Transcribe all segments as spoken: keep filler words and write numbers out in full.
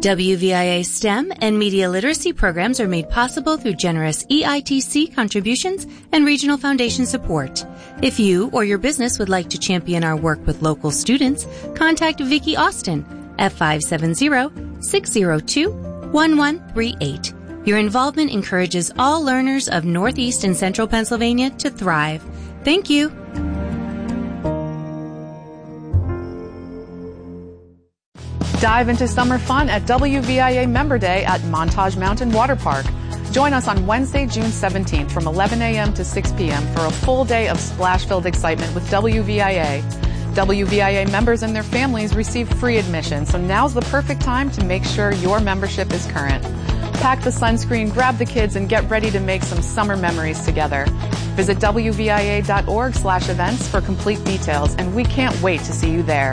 W V I A STEM and media literacy programs are made possible through generous E I T C contributions and regional foundation support. If you or your business would like to champion our work with local students, contact Vicki Austin at five seven zero, six zero two, one one three eight. Your involvement encourages all learners of Northeast and Central Pennsylvania to thrive. Thank you. Dive into summer fun at W V I A Member Day at Montage Mountain Water Park. Join us on Wednesday, June seventeenth from eleven a.m. to six p.m. for a full day of splash-filled excitement with W V I A. W V I A members and their families receive free admission, so now's the perfect time to make sure your membership is current. Pack the sunscreen, grab the kids, and get ready to make some summer memories together. Visit W V I A dot org slash events for complete details, and we can't wait to see you there.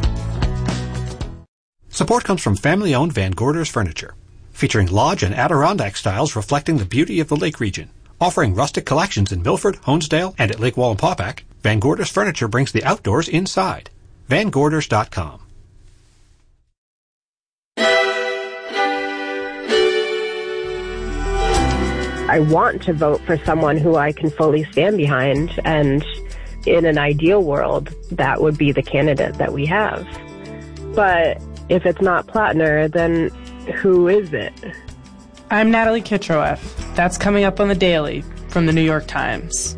Support comes from family-owned Van Gorders Furniture, featuring lodge and Adirondack styles reflecting the beauty of the lake region. Offering rustic collections in Milford, Honesdale, and at Lake Wallenpaupack, Van Gorders Furniture brings the outdoors inside. Van Gorders dot com. I want to vote for someone who I can fully stand behind, and in an ideal world, that would be the candidate that we have. But if it's not Plattner, then who is it? I'm Natalie Kitroeff. That's coming up on The Daily from The New York Times.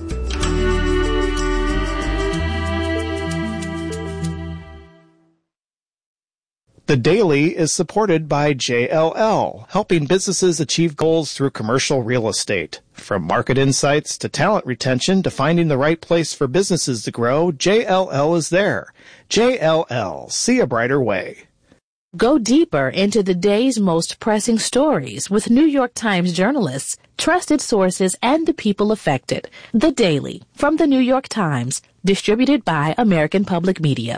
The Daily is supported by J L L, helping businesses achieve goals through commercial real estate. From market insights to talent retention to finding the right place for businesses to grow, J L L is there. J L L, see a brighter way. Go deeper into the day's most pressing stories with New York Times journalists, trusted sources, and the people affected. The Daily from The New York Times, distributed by American Public Media.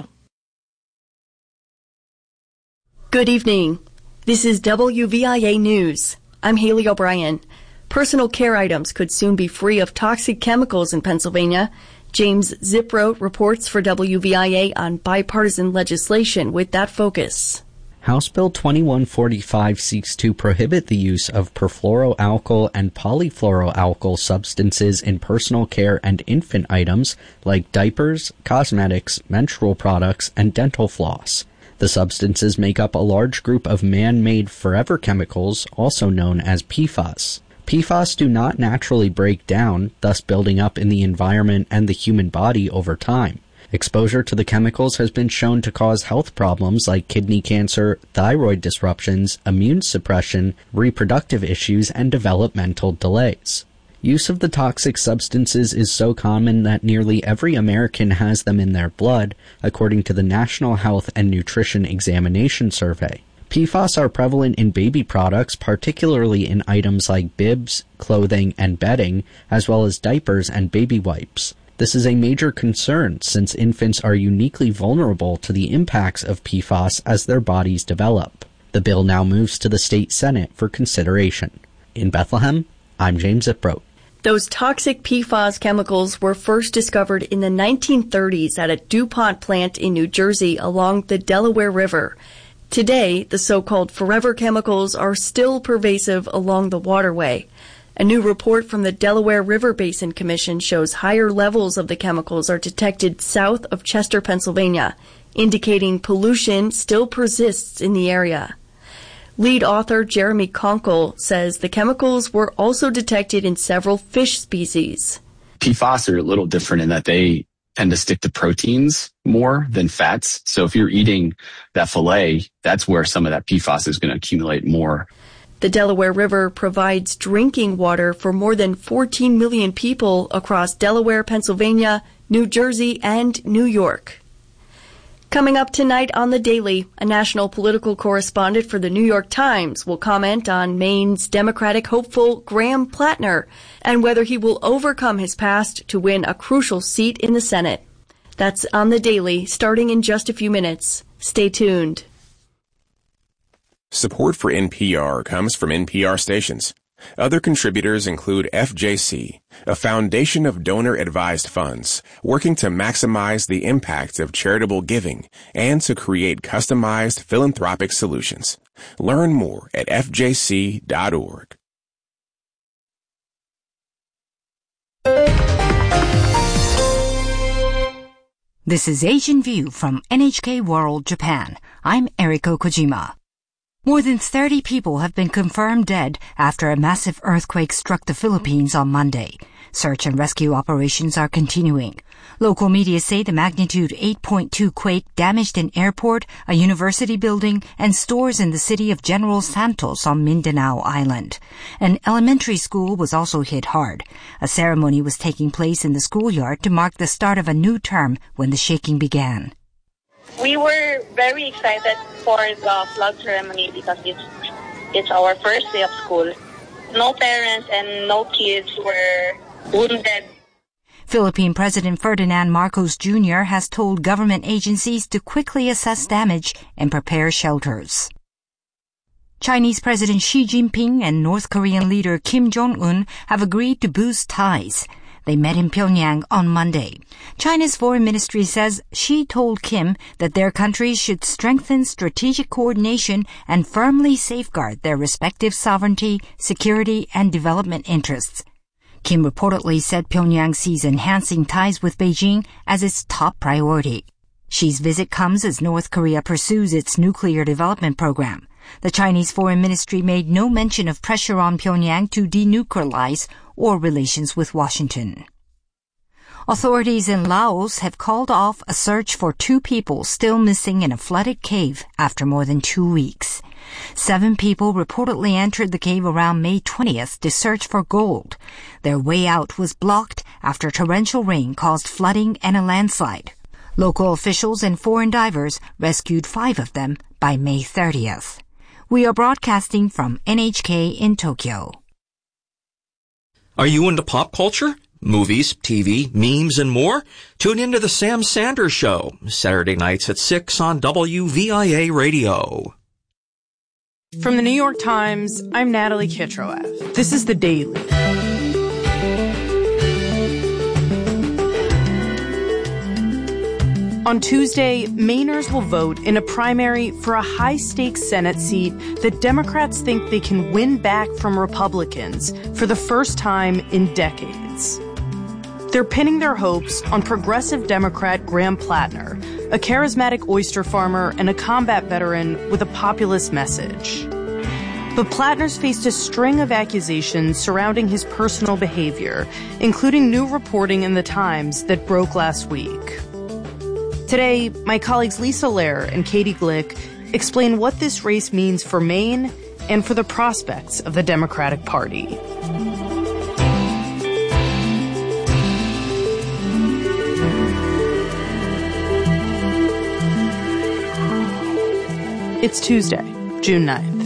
Good evening. This is W V I A News. I'm Haley O'Brien. Personal care items could soon be free of toxic chemicals in Pennsylvania. James Zipro reports for W V I A on bipartisan legislation with that focus. House Bill twenty-one forty-five seeks to prohibit the use of perfluoroalkyl and polyfluoroalkyl substances in personal care and infant items like diapers, cosmetics, menstrual products, and dental floss. The substances make up a large group of man-made forever chemicals, also known as P FAS. P FAS do not naturally break down, thus building up in the environment and the human body over time. Exposure to the chemicals has been shown to cause health problems like kidney cancer, thyroid disruptions, immune suppression, reproductive issues, and developmental delays. Use of the toxic substances is so common that nearly every American has them in their blood, according to the National Health and Nutrition Examination Survey. P FAS are prevalent in baby products, particularly in items like bibs, clothing, and bedding, as well as diapers and baby wipes. This is a major concern since infants are uniquely vulnerable to the impacts of P FAS as their bodies develop. The bill now moves to the state Senate for consideration. In Bethlehem, I'm James Zipro. Those toxic P FAS chemicals were first discovered in the nineteen thirties at a DuPont plant in New Jersey along the Delaware River. Today, the so-called forever chemicals are still pervasive along the waterway. A new report from the Delaware River Basin Commission shows higher levels of the chemicals are detected south of Chester, Pennsylvania, indicating pollution still persists in the area. Lead author Jeremy Conkle says the chemicals were also detected in several fish species. P FAS are a little different in that they tend to stick to proteins more than fats. So if you're eating that filet, that's where some of that P FAS is going to accumulate more. The Delaware River provides drinking water for more than fourteen million people across Delaware, Pennsylvania, New Jersey, and New York. Coming up tonight on The Daily, a national political correspondent for The New York Times will comment on Maine's Democratic hopeful Graham Plattner and whether he will overcome his past to win a crucial seat in the Senate. That's on The Daily, starting in just a few minutes. Stay tuned. Support for N P R comes from N P R stations. Other contributors include F J C, a foundation of donor-advised funds working to maximize the impact of charitable giving and to create customized philanthropic solutions. Learn more at f j c dot org. This is Asian View from N H K World Japan. I'm Eriko Kojima. More than thirty people have been confirmed dead after a massive earthquake struck the Philippines on Monday. Search and rescue operations are continuing. Local media say the magnitude eight point two quake damaged an airport, a university building, and stores in the city of General Santos on Mindanao Island. An elementary school was also hit hard. A ceremony was taking place in the schoolyard to mark the start of a new term when the shaking began. We were very excited for the flag ceremony because it's it's our first day of school. No parents and no kids were wounded. Philippine President Ferdinand Marcos Junior has told government agencies to quickly assess damage and prepare shelters. Chinese President Xi Jinping and North Korean leader Kim Jong-un have agreed to boost ties. They met in Pyongyang on Monday. China's foreign ministry says Xi told Kim that their countries should strengthen strategic coordination and firmly safeguard their respective sovereignty, security, and development interests. Kim reportedly said Pyongyang sees enhancing ties with Beijing as its top priority. Xi's visit comes as North Korea pursues its nuclear development program. The Chinese foreign ministry made no mention of pressure on Pyongyang to denuclearize or relations with Washington. Authorities in Laos have called off a search for two people still missing in a flooded cave after more than two weeks. Seven people reportedly entered the cave around May twentieth to search for gold. Their way out was blocked after torrential rain caused flooding and a landslide. Local officials and foreign divers rescued five of them by May thirtieth. We are broadcasting from N H K in Tokyo. Are you into pop culture? Movies, T V, memes, and more? Tune into The Sam Sanders Show, Saturday nights at six on W V I A Radio. From the New York Times, I'm Natalie Kitroev. This is The Daily. On Tuesday, Mainers will vote in a primary for a high-stakes Senate seat that Democrats think they can win back from Republicans for the first time in decades. They're pinning their hopes on progressive Democrat Graham Plattner, a charismatic oyster farmer and a combat veteran with a populist message. But Plattner's faced a string of accusations surrounding his personal behavior, including new reporting in The Times that broke last week. Today, my colleagues Lisa Lair and Katie Glick explain what this race means for Maine and for the prospects of the Democratic Party. It's Tuesday, June ninth.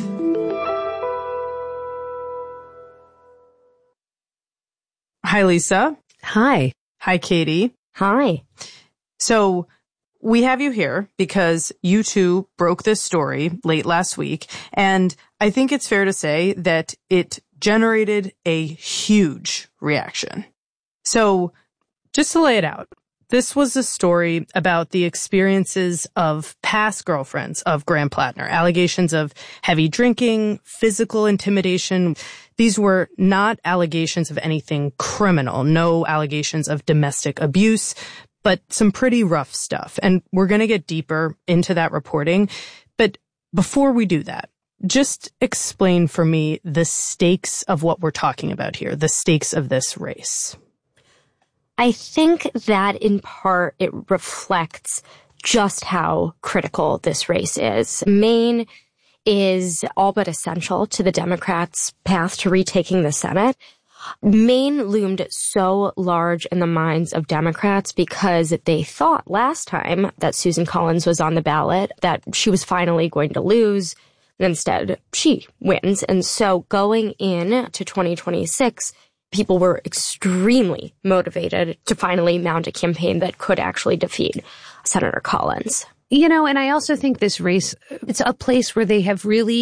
Hi, Lisa. Hi. Hi, Katie. Hi. So we have you here because you two broke this story late last week, and I think it's fair to say that it generated a huge reaction. So just to lay it out, this was a story about the experiences of past girlfriends of Graham Plattner, allegations of heavy drinking, physical intimidation. These were not allegations of anything criminal, no allegations of domestic abuse, but some pretty rough stuff. And we're going to get deeper into that reporting. But before we do that, just explain for me the stakes of what we're talking about here, the stakes of this race. I think that in part it reflects just how critical this race is. Maine is all but essential to the Democrats' path to retaking the Senate. Maine loomed so large in the minds of Democrats because they thought last time that Susan Collins was on the ballot that she was finally going to lose. And instead, she wins. And so going in to twenty twenty-six, people were extremely motivated to finally mount a campaign that could actually defeat Senator Collins. You know, and I also think this race, it's a place where they have really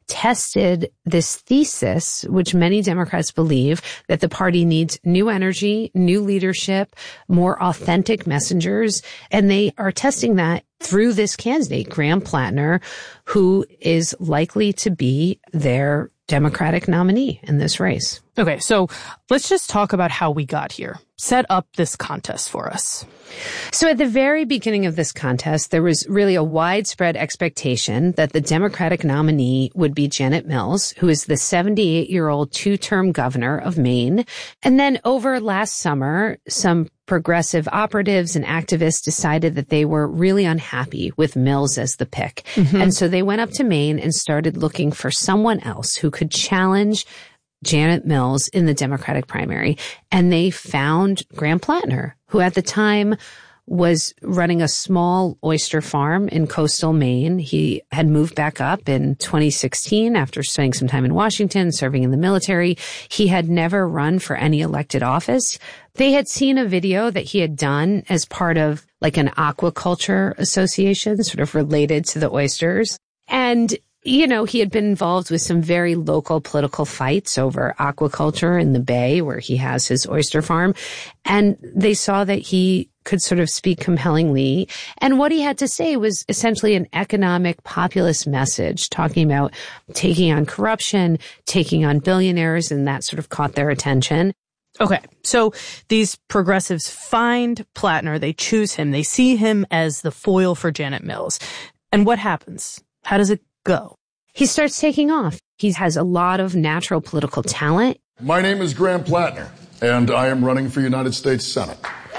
tested this thesis, which many Democrats believe, that the party needs new energy, new leadership, more authentic messengers. And they are testing that through this candidate, Graham Plattner, who is likely to be their Democratic nominee in this race. Okay, so let's just talk about how we got here. Set up this contest for us. So at the very beginning of this contest, there was really a widespread expectation that the Democratic nominee would be Janet Mills, who is the seventy-eight-year-old two-term governor of Maine. And then over last summer, some progressive operatives and activists decided that they were really unhappy with Mills as the pick. Mm-hmm. And so they went up to Maine and started looking for someone else who could challenge Janet Mills in the Democratic primary. And they found Graham Plattner, who at the time was running a small oyster farm in coastal Maine. He had moved back up in twenty sixteen after spending some time in Washington, serving in the military. He had never run for any elected office. They had seen a video that he had done as part of like an aquaculture association, sort of related to the oysters. And you know, he had been involved with some very local political fights over aquaculture in the Bay, where he has his oyster farm. And they saw that he could sort of speak compellingly. And what he had to say was essentially an economic populist message, talking about taking on corruption, taking on billionaires, and that sort of caught their attention. Okay, so these progressives find Plattner, they choose him, they see him as the foil for Janet Mills. And what happens? How does it go? He starts taking off. He has a lot of natural political talent. My name is Graham Plattner, and I am running for United States Senate.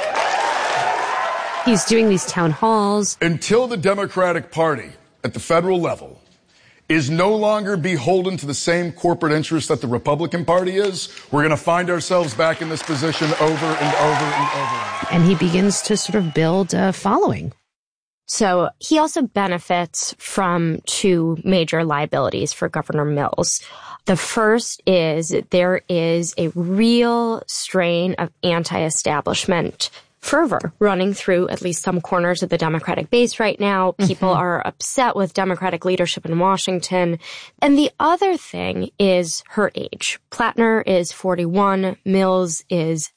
He's doing these town halls. Until the Democratic Party at the federal level is no longer beholden to the same corporate interests that the Republican Party is, we're going to find ourselves back in this position over and over and over. And he begins to sort of build a following. So he also benefits from two major liabilities for Governor Mills. The first is there is a real strain of anti-establishment fervor running through at least some corners of the Democratic base right now. People mm-hmm. are upset with Democratic leadership in Washington. And the other thing is her age. Plattner is forty-one, Mills is